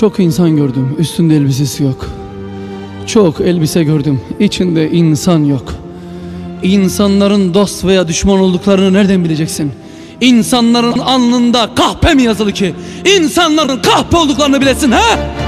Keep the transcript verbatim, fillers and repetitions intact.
Çok insan gördüm, üstünde elbisesi yok. Çok elbise gördüm, içinde insan yok. İnsanların dost veya düşman olduklarını nereden bileceksin? İnsanların alnında kahpe mi yazılı ki İnsanların kahpe olduklarını bilesin ha?